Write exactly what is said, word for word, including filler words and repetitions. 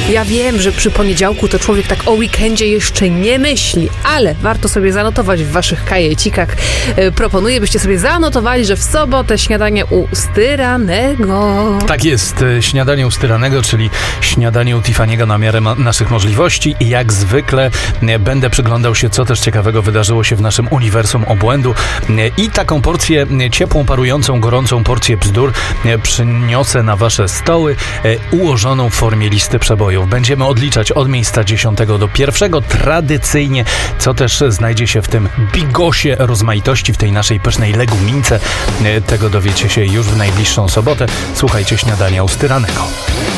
Ja wiem, że przy poniedziałku to człowiek tak o weekendzie jeszcze nie myśli, ale warto sobie zanotować w waszych kajecikach. Proponuję, byście sobie zanotowali, że w sobotę śniadanie u Styranego. Tak jest, śniadanie u Styranego, czyli śniadanie u Tiffany'ego na miarę ma- naszych możliwości i jak zwykle będę przyglądał się, co też ciekawego wydarzyło się w naszym uniwersum obłędu i taką porcję ciepłą, parującą, gorącą porcję bzdur przyniosę na wasze stoły, ułożoną w formie listy przebojów. Będziemy odliczać od miejsca dziesiątego do pierwszego, tradycyjnie, co też znajdzie się w tym bigosie rozmaitości, w tej naszej pysznej legumince. Tego dowiecie się już w najbliższą sobotę. Słuchajcie śniadania u Styranego.